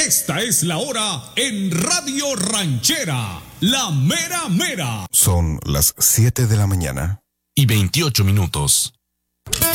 Esta es la hora en Radio Ranchera, la mera mera. Son las 7 de la mañana. Y 28 minutos.